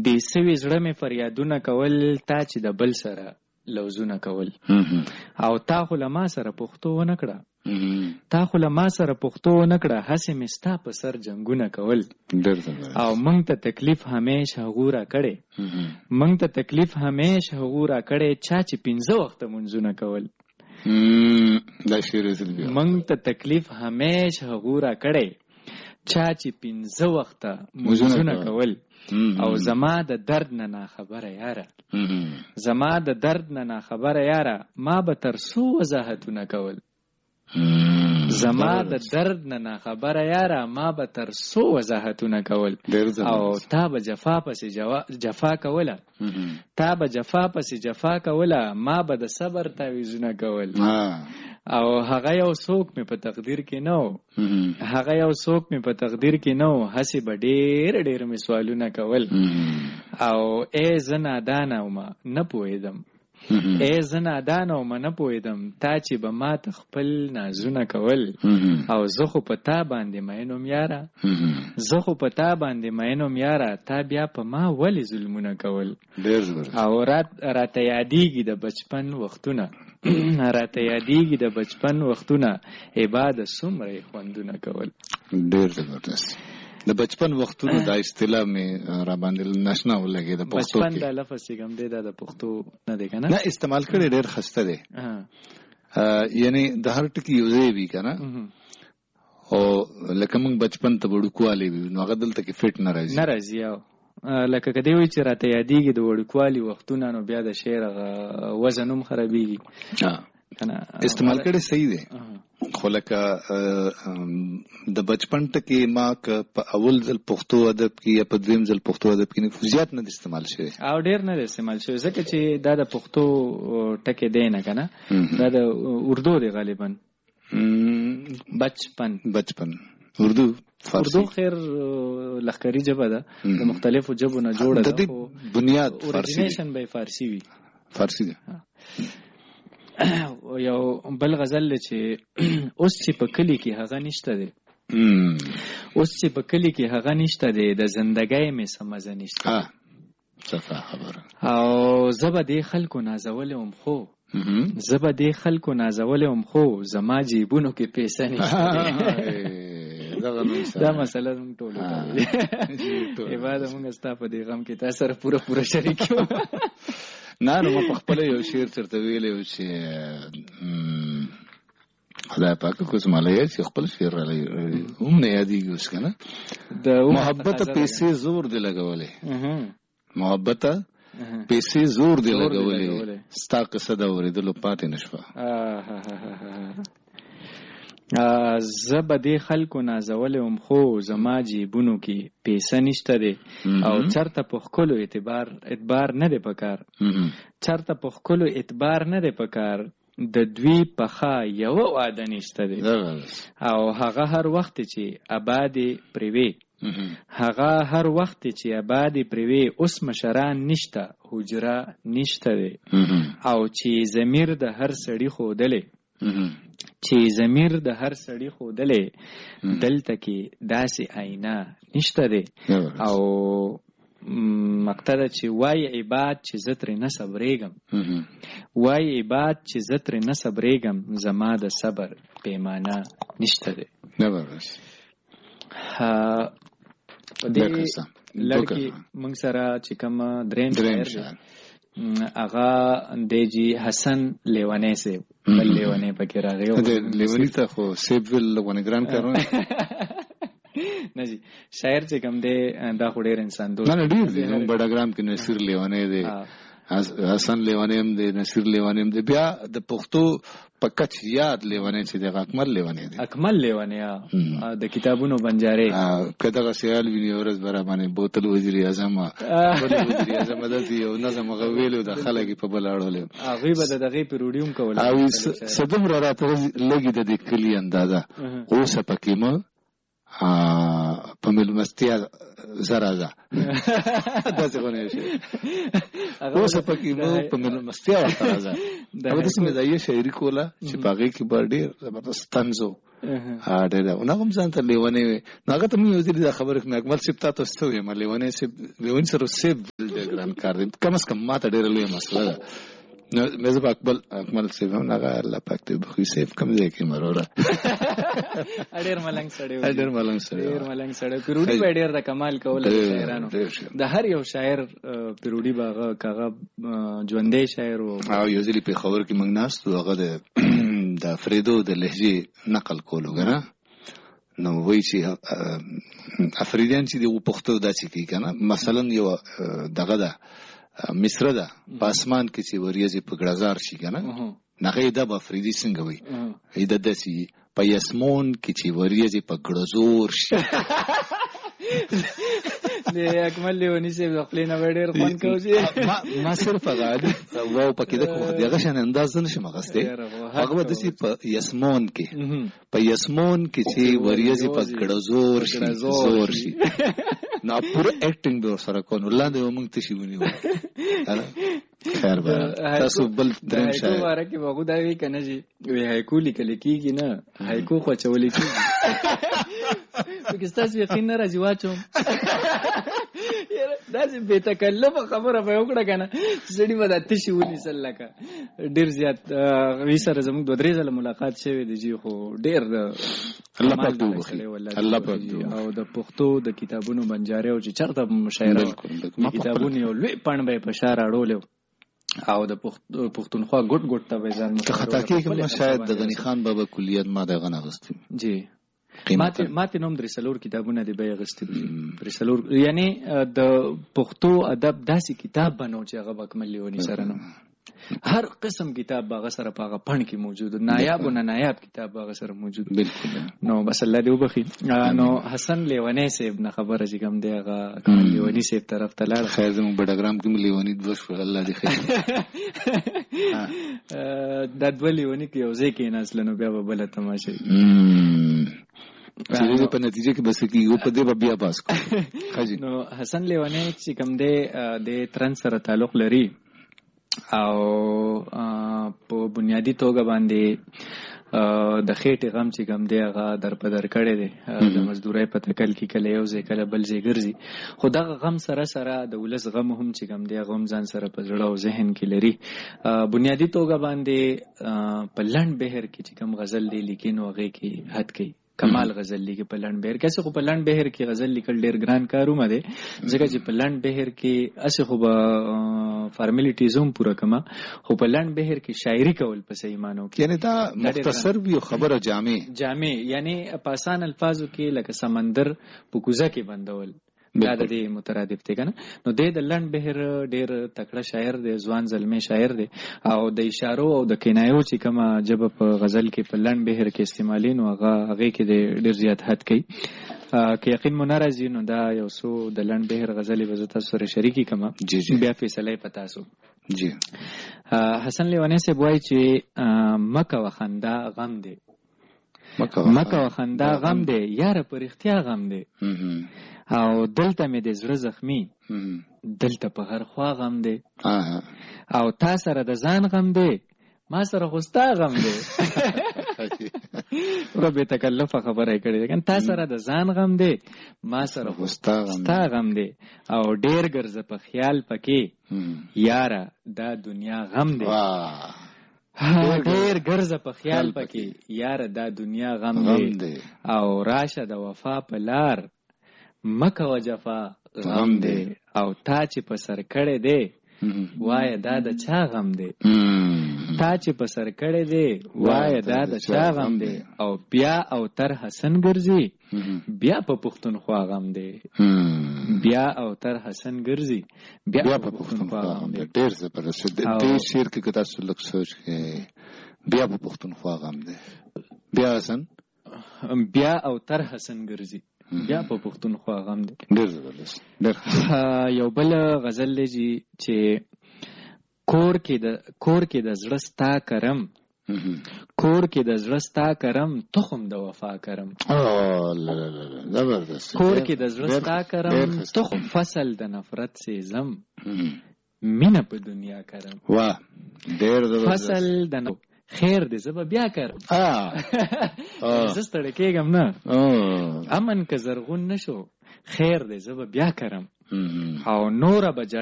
بې سوي زړه مې فریادونه کول، تا چې د بل سره لوزونه کول. او تا خو له ما سره پښتو ونه کړه، تا خو له ما سره پښتو ونه کړه، هسې مې ستا په سر جنګونه کول. او موږ ته تکلیف همیش هغو را کړی، موږ ته تکلیف همیش هغو را کړی، چا چې 15 وخته منځونه کول. موږ ته تکلیف همیش هغو را کړی، چا چې 15 وخته منځونه کول. او زما د درد نه ناخبره یاره، زما د درد نه ناخبره یاره، ما به تر څو وضاحتونه کول. زما د درد نه ناخبره یاره، ما به تر څو وضاحتونه کول. او تا به جفا پسې جفا کوله، تا به جفا پسې جفا کوله، ما به د صبر تعویذونه کول. او هغه یو څوک مې په تقدیر کې نه و، هغه یو څوک مې په تقدیر کې نه و، هسې به ډېر ډېر مې سوالونه کول. او ای زه نادانه ومه نه پوهېدم، ای زه نادانه ومه نه پوهېدم، تا چې به ما ته خپل نازونه کول. او زه خو په تا باندې مین وم یاره، زه خو په تا باندې مین وم یاره، تا بیا په ما ولې ظلمونه کول. او راته یادېږي د بچپن وختونه، راته یادېږي د بچپن وختونه، عباده څومره یې خوندونه کول. ډېر زبردست. د بچپن وختونو دا اصطلاح مې را باندې ناشنا ولګېده. بچپن دا لفظ چې کوم دی دا د پښتو نه دی که نه؟ نه، استعمال کړی ډېر ښایسته دی. یعنی د هر ټکي یو ځای وي که نه، او لکه موږ بچپن ته وړوکوالی وي نو هغه دلته کې فټ نه راځي، نه راځي. لکه که دی وایي چې راته یادېږي د وړوکوالي وختونه، نو بیا د شعر وزن هم خرابېږي. استعمال کړی صحیح دی، خو لکه د بچپن ټکي ما که په اول ځل پښتو ادب کې یا په دویم ځل پښتو ادب کې زیات نه دی استعمال شوی، او ډېر نه دی استعمال شوی، ځکه چې دا د پښتو ټکی دی نه که نه، دا د اردو دی غالبا. بچپن اردو خیر لښکري ژبه ده، د مختلفو ژبو نه جوړه ده، خو بنیاد اورجینیشن به فارسی وي. فارسی ده. یو بل غزل دی چې اوس چې په کلي کې هغه نشته دی، اوس چې په کلي کې هغه نشته دی، د زندګۍ مې څه مزه نشته. صفا خبره. او زه به دې خلکو نازولی وم، خو زه به دې خلکو نازولی وم، خو زما جیبونو کې پیسه نشته دی. دا مسله موږ ټولو ته دی. عباده موږ ستا په دې غم کې تا سره پوره شریک یو. نه نو ما په خپله یو شعر چېرته ویلی و چې خدای پاکه کوز مالی چې خپل شعر رالی هم نه یادېږي اوس که نه. محبته پیسې زور دی لګولی، محبته پیسې زور دی لګولی، ستا قصه د اورېدلو پاتې نه شوه. زه به دې خلکو نازولی وم، خو زما جیبونو کې پیسه نشته دی. او چرته په ښکلو اعتبار نه دی پکار، چرته په ښکلو اعتبار نه دی پکار، د دوی پخه یوه واده نشته دی. او هغه هر وخت چې آبادې پرې وي، هغه هر وخت چې آبادې پرې وي، اوس مشران نشته، حجره نشته دی. او چې ضمیر د هر سړي ښودلی، چې ضمیر د هر سړي ښودلی، دلته کې داسې آینه نشته دی. او مقطع ده چې وای عباد چې زه ترې نه صبرېږم، وای عباد چې زه ترې نه صبرېږم، زما د صبر پیمانه نشته دی. په دې لړ کې موږ سره چې کوم درېیم شاعر دی هغه دی جی حسن لیونی صاحب، بل لیونی پکې راغی. لیونی ته خو صاحب ویل لږونه ګران کار نه نه جی، شاعر چې کوم دی دا خو ډېر انسان دوست نه ډېر دی. زموږ بډاګرام کې نصیر لیونی دی، حسن لیونی هم دی، نصیر لیونی هم دی. بیا د پښتو په کچ یاد لیونی چې دی اکمل لیونی دی، اکمل لیونی د کتابونو بنجارې. که دغه سیال ویني ورځ به را باندې بوتل وزیر اعظم وزیر اعظم داسې یو نظم هغه ویلو د خلک یې په بل اړولی، هغوی به د دغې پیروډي هم کوله. او څه دومره راته لږې د دې کلي اندازه اوسه پکې مه په مېلمستیا زره ده داسې خو نه شي اوس پکې مو په مېلمستیا ورته راځه هغه داسې مزایه شاعري کوله چې په هغې کې به ډېر زبردست طنز و ډېر نو هغه هم ځان ته لیونی وی نو هغه ته مې وزیر دا خبره مې اکمل صاحب تا ته څه ویم لیونی صاحب لیوني سره صاحب ډېر ګران کار دی کم از کم ما ته ډېره لویه مسله ده نو مې زه به اکمل صاحب هم هغه الله پاک ته بخښي صاحب کوم ځای کې مروره ډېر ملنګ سړی پیروډي به ډېر د کمال کوله شاعرانو د هر یو شاعر پیروډي به هغه کاغه ژوندی شاعر او یو ځلې پېښور کې موږ ناست وو هغه د فریدو د لهجې نقل کولو که نه نو وایي چې افریدیان چې د پښتو داسې کوي که نه مثلا یو دغه ده مصره ده په اسمان کې چې وریځې په ګړزار شي که نه هغه دا به افریدي څنګه وایي دا داسې په یسمون کې چې وریځې په ګړزور شي د اکمل لیوني صاحب د خپلې نه به ډېر خوند کوو چې ما صرف هغه واو پکې د هغه شان انداز نه شم اخیستی هغه به داسې په یسمون کې چې وریځې په ګړزور شي نو پوره اکټینګ به ورسره کوو نو لاندې به موږ تشي ونیو خیر به تاسو بل درېیم شاعر هایکو باره کې به هغو دا وي که نه چې وایي هایکو لیکلی کېږي نه هایکو خو اچولی کېږي پکې ستاسو یقین نه راځي واچوم داسې بې تکلفه خبره به یې وکړه که نه چې سړي به دا تشي ونیسل لکه ډېر زیات هغوی سره زموږ 2-3 ځله ملاقات شوی دی جي خو ډېر د الله پاک دې وبخښي او د پښتو د کتابونو بنجارې او چې چېرته مشاعره کتابونه یو لوی پڼ به یې په شا راړولی او د پښتونخوا ګوټ ته به یې ځان که خطا کېږم شاید د غني خان بابا کلیت ما د هغه نه اخیستی جی ماته نوم 3 کتابونه دی به یې اخیستي 3 یعنی د پښتو ادب داسې کتاب بنو چې هغه به اکمل لیوني سره نه هر قسم کتاب باغ سره پاغه پڼ کې موجود نایاب او نایاب کتاب باغ سره موجود بالکل نو بس الله دې وبخي نو حسن لیونی صاحب نه خبره چې کوم دی هغه اکمل لیوني صاحب طرف ته لاړ خیر زموږ بډګرام کې لیونی دوه شو الله دې خیر د دوه لیونی کې یو ځای کې نسل نو بیا به بل تماشه چې په نتیجه کې بس کېږي په دې بیا باس کو نو حسن لیونی چې کوم دی د ترن سره تعلق لري او په بنیادی توګه باندې د خېټې غم چې کوم دی هغه در په در کړی دی د مزدورۍ په تکل کې کله یو ځای کله بل ځای ګرځي خو دغه غم سره د ولس غم هم چې کوم دی هغه هم ځان سره په زړه او ذهن کې لري بنیادی توګه باندې په لنډ بهر کې چې کوم غزل دی لیکي نو هغې کې حد کوي کمال غزل لیکي په لنډ بهر کې اسې خو په لنډ بهر کې غزل لیکل ډېر ګران کارونه دی ځکه چې په لنډ بهر کې اسې خو به فارمیلیټیز هم پوره کما خو په لنډ بهر کې شاعري کول په صحیح معنو کې یعنی دا مختصر وي خبره جامع یعنی په آسان الفاظو کې لکه سمندر په کوزه کې بندول دا د دې مترادف دی کنه نو د لنډ بهر ډېر تکړه شاعر دی ځوان زلمی شاعر دی او د اشارو او د کنایو چې کومه ژبه په غزل کې په لنډ بهر کې استعمالي نو هغې کې ډېر زیات حد کوي که یقین مو نه راځي نو دا یو څو د لنډ بهر غزلې به زه تاسو سره شریکې کړم بیا فیصله یې په تاسو حسن لیونی صاحب وایي چې مه کوه خندا غم دی مه کوه خندا غم دی یاره په رښتیا غم دی او دلته مې د زړه زخمی دلته په هر خوا غم دی او تا سره د ځان غم دی ما سره خو ستا غم دی ورو بې تکلفه خبره یې کړې ده تا سره د ځان غم دی ما سره خو ستا غم دی او ډېر ګرځه په خیال پکې یاره دا دنیا غم دی ډېر ګرځه په خیال پکې یاره دا دنیا غم دی او راشه د وفا په لار مکه و جفا غم دی او تا چې په سر کړی دی وایه دا د چا غم دی تا چې په سر کړی دی وایه دا د چا غم دی او بیا او تر حسن ګرځي بیا په پښتونخوا غم دی بیا او تر حسن ګرځي بیا په پښتونخوا غم دی ډېر زبردست دې شعر کې که تاسو لږ سوچ کړئ بیا په پښتونخوا غم دی بیا حسن بیا او تر حسن ګرځي بیا په پښتونخوا غم دی ډېر زبردست یو بل غزل دی چې کور کې د زړه ستا کرم کور کې د زړه ستا کرم تخم د وفا کرم زبردست کور کې د زړه ستا کرم تخم فصل د نفرت سیزم مینه په دنیا کرم واه ډېر زبردست فصل د خیر دې زه به بیا کرم زه ستړی کېږم نه امن که زرغون نشو خیر دې زه به بیا کرم او نوره به